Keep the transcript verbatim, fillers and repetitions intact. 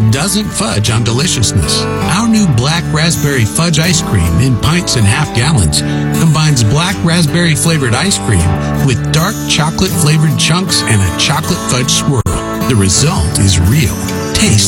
doesn't fudge on deliciousness. Our new Black Raspberry Fudge Ice Cream in pints and half gallons combines black raspberry flavored ice cream with dark chocolate flavored chunks and a chocolate fudge swirl. The result is real taste